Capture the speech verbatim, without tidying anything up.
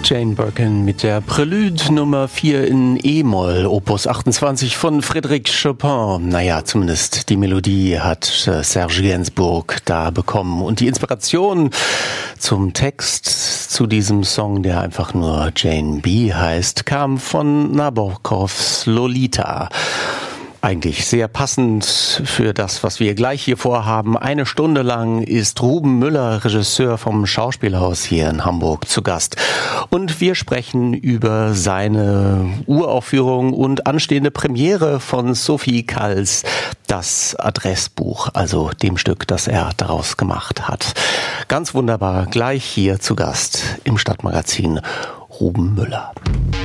Jane Birkin mit der Prelude Nummer vier in E-Moll, Opus achtundzwanzig von Frédéric Chopin. Naja, zumindest die Melodie hat Serge Gainsbourg da bekommen. Und die Inspiration zum Text zu diesem Song, der einfach nur Jane B. heißt, kam von Nabokovs Lolita. Eigentlich sehr passend für das, was wir gleich hier vorhaben. Eine Stunde lang ist Ruben Müller, Regisseur vom Schauspielhaus hier in Hamburg, zu Gast. Und wir sprechen über seine Uraufführung und anstehende Premiere von Sophie Calls Das Adressbuch, also dem Stück, das er daraus gemacht hat. Ganz wunderbar, gleich hier zu Gast im Stadtmagazin Ruben Müller.